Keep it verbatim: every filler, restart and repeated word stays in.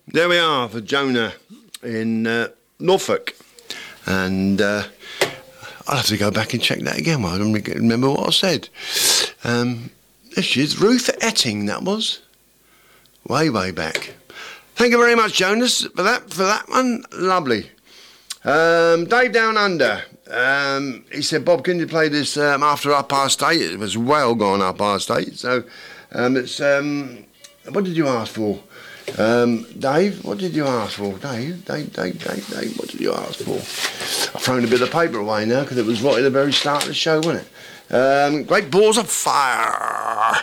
there we are for Jonah in uh, Norfolk. And uh, I'll have to go back and check that again. I don't remember what I said. Um, there she is, Ruth Etting, that was. Way, way back. Thank you very much, Jonas, for that, for that one. Lovely. Um, Dave Down Under. Um, he said, Bob, can you play this um, after half past eight? It was well gone half past eight. So um, it's... Um, what did you ask for? Um, Dave, what did you ask for? Dave, Dave, Dave, Dave, Dave, what did you ask for? I've thrown a bit of paper away now because it was right at the very start of the show, wasn't it? Um, Great Balls of Fire.